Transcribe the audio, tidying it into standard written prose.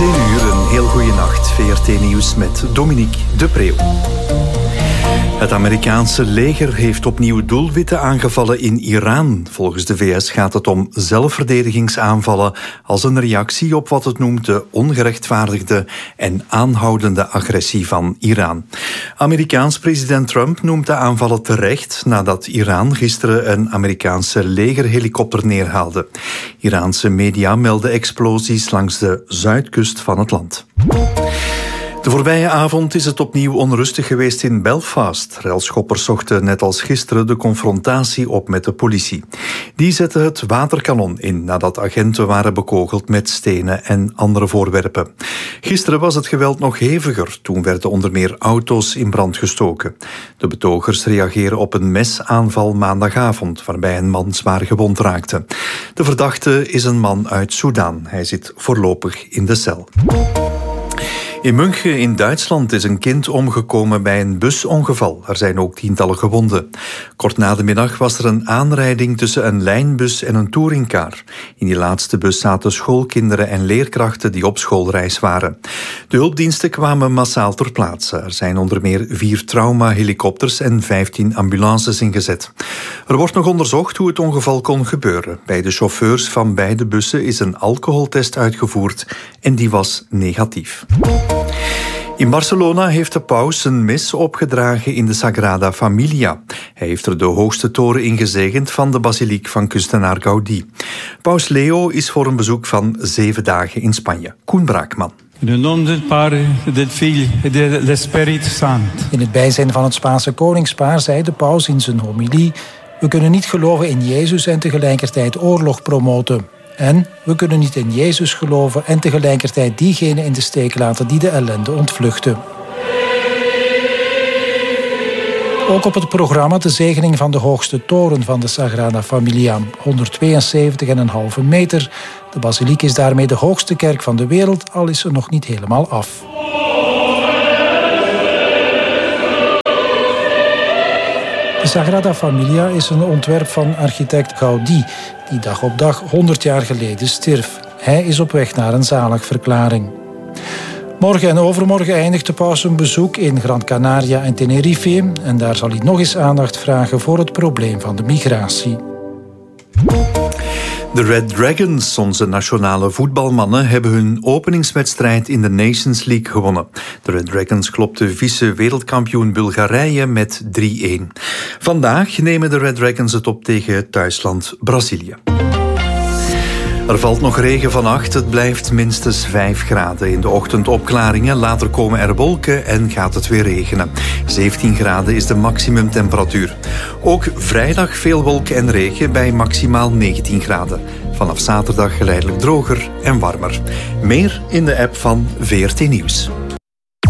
7 uur, een heel goede nacht. VRT Nieuws met Dominique de Preeuw. Het Amerikaanse leger heeft opnieuw doelwitten aangevallen in Iran. Volgens de VS gaat het om zelfverdedigingsaanvallen als een reactie op wat het noemt de ongerechtvaardigde en aanhoudende agressie van Iran. Amerikaans president Trump noemt de aanvallen terecht nadat Iran gisteren een Amerikaanse legerhelikopter neerhaalde. Iraanse media melden explosies langs de zuidkust van het land. De voorbije avond is het opnieuw onrustig geweest in Belfast. Relschoppers zochten net als gisteren de confrontatie op met de politie. Die zetten het waterkanon in nadat agenten waren bekogeld met stenen en andere voorwerpen. Gisteren was het geweld nog heviger. Toen werden onder meer auto's in brand gestoken. De betogers reageren op een mesaanval maandagavond, waarbij een man zwaar gewond raakte. De verdachte is een man uit Sudan. Hij zit voorlopig in de cel. In München in Duitsland is een kind omgekomen bij een busongeval. Er zijn ook tientallen gewonden. Kort na de middag was er een aanrijding tussen een lijnbus en een touringcar. In die laatste bus zaten schoolkinderen en leerkrachten die op schoolreis waren. De hulpdiensten kwamen massaal ter plaatse. Er zijn onder meer 4 traumahelikopters en 15 ambulances ingezet. Er wordt nog onderzocht hoe het ongeval kon gebeuren. Bij de chauffeurs van beide bussen is een alcoholtest uitgevoerd en die was negatief. In Barcelona heeft de paus een mis opgedragen in de Sagrada Familia. Hij heeft er de hoogste toren in gezegend van de basiliek van kunstenaar Gaudí. Paus Leo is voor een bezoek van 7 dagen in Spanje. Koen Braakman. In het naam del Padre, del Figlio e dell'Espíritu Santo. In het bijzijn van het Spaanse koningspaar zei de paus in zijn homilie: we kunnen niet geloven in Jezus en tegelijkertijd oorlog promoten. En we kunnen niet in Jezus geloven en tegelijkertijd diegenen in de steek laten die de ellende ontvluchten. Ook op het programma de zegening van de hoogste toren van de Sagrada Familia, 172,5 meter. De basiliek is daarmee de hoogste kerk van de wereld, al is ze nog niet helemaal af. De Sagrada Familia is een ontwerp van architect Gaudí, die dag op dag 100 jaar geleden stierf. Hij is op weg naar een zaligverklaring. Morgen en overmorgen eindigt de paus een bezoek in Gran Canaria en Tenerife. En daar zal hij nog eens aandacht vragen voor het probleem van de migratie. De Red Dragons, onze nationale voetbalmannen, hebben hun openingswedstrijd in de Nations League gewonnen. De Red Dragons klopte vice-wereldkampioen Bulgarije met 3-1. Vandaag nemen de Red Dragons het op tegen thuisland Brazilië. Er valt nog regen vannacht. Het blijft minstens 5 graden. In de ochtend opklaringen, later komen er wolken en gaat het weer regenen. 17 graden is de maximumtemperatuur. Ook vrijdag veel wolken en regen bij maximaal 19 graden. Vanaf zaterdag geleidelijk droger en warmer. Meer in de app van VRT Nieuws.